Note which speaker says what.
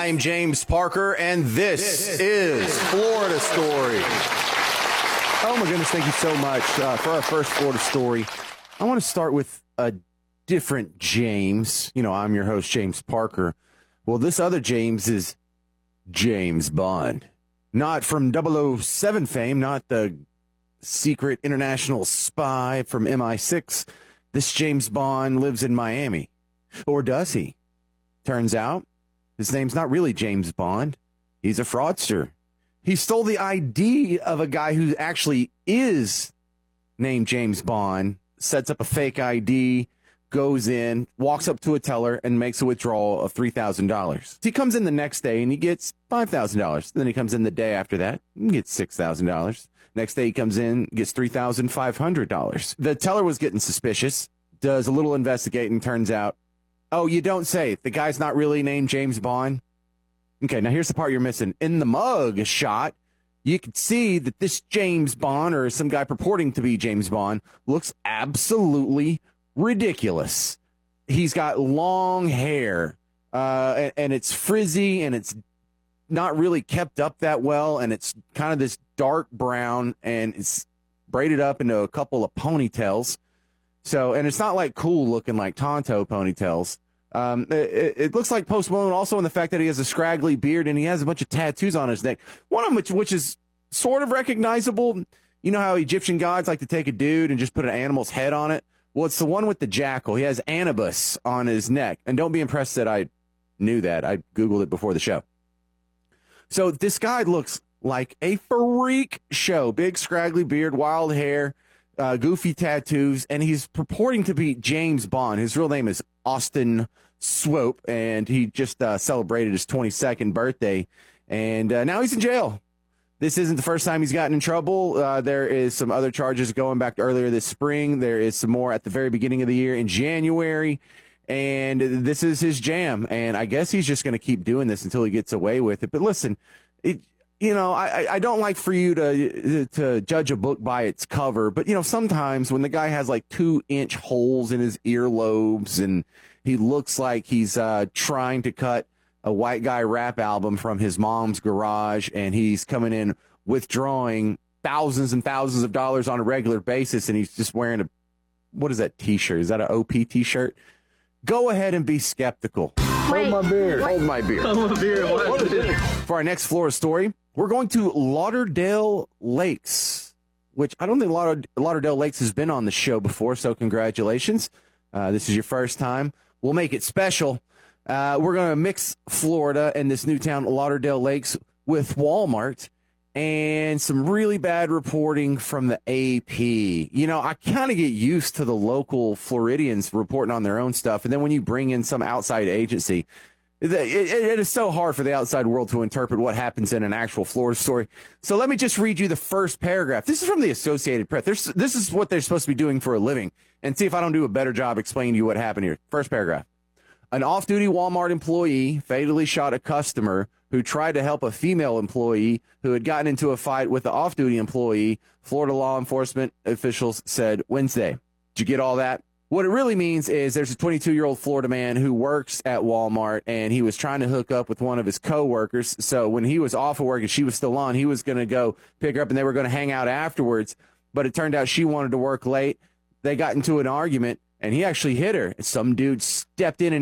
Speaker 1: I'm James Parker, and this is Florida Story. Oh, my goodness, thank you so much for our first Florida Story. I want to start with a different James. You know, I'm your host, James Parker. Well, this other James is James Bond. Not from 007 fame, not the secret international spy from MI6. This James Bond lives in Miami. Or does he? Turns out, his name's not really James Bond. He's a fraudster. He stole the ID of a guy who actually is named James Bond, sets up a fake ID, goes in, walks up to a teller, and makes a withdrawal of $3,000. He comes in the next day, and he gets $5,000. Then he comes in the day after that, and gets $6,000. Next day he comes in, gets $3,500. The teller was getting suspicious, does a little investigating, turns out, oh, you don't say. The guy's not really named James Bond. Okay, now here's the part you're missing. In the mug shot, you can see that this James Bond, or some guy purporting to be James Bond, looks absolutely ridiculous. He's got long hair, and it's frizzy, and it's not really kept up that well, and it's kind of this dark brown, and it's braided up into a couple of ponytails. So, and it's not like cool looking like Tonto ponytails. It looks like Post Malone also in the fact that he has a scraggly beard and he has a bunch of tattoos on his neck. One of which is sort of recognizable. You know how Egyptian gods like to take a dude and just put an animal's head on it? Well, it's the one with the jackal. He has Anubis on his neck. And don't be impressed that I knew that. I Googled it before the show. So this guy looks like a freak show. Big scraggly beard, wild hair, goofy tattoos, and he's purporting to be James Bond. His real name is Austin Swope, and he just celebrated his 22nd birthday, and now he's in jail. This isn't the first time he's gotten in trouble. There is some other charges going back earlier this spring. There is some more at the very beginning of the year in January, and this is his jam, and I guess he's just going to keep doing this until he gets away with it. But listen, you know, I don't like for you to judge a book by its cover, but, you know, sometimes when the guy has like 2-inch holes in his earlobes and he looks like he's trying to cut a white guy rap album from his mom's garage, and he's coming in withdrawing thousands and thousands of dollars on a regular basis, and he's just wearing what is that T-shirt? Is that an OP T-shirt? Go ahead and be skeptical.
Speaker 2: Wait,
Speaker 1: hold my beer.
Speaker 2: What?
Speaker 1: Hold my beer.
Speaker 3: Hold my beer. What is it?
Speaker 1: For our next Florida story, we're going to Lauderdale Lakes, which I don't think Lauderdale Lakes has been on the show before, so congratulations. This is your first time. We'll make it special. We're going to mix Florida and this new town, Lauderdale Lakes, with Walmart and some really bad reporting from the AP. You know, I kind of get used to the local Floridians reporting on their own stuff, and then when you bring in some outside agency, it is so hard for the outside world to interpret what happens in an actual Florida story. So let me just read you the first paragraph. This is from the Associated Press. This is what they're supposed to be doing for a living, and see if I don't do a better job explaining to you what happened here. First paragraph. An off-duty Walmart employee fatally shot a customer who tried to help a female employee who had gotten into a fight with the off-duty employee, Florida law enforcement officials said Wednesday. Did you get all that? What it really means is there's a 22-year-old Florida man who works at Walmart, and he was trying to hook up with one of his coworkers. So when he was off of work and she was still on, he was going to go pick her up, and they were going to hang out afterwards. But it turned out she wanted to work late. They got into an argument, and he actually hit her. Some dude stepped in and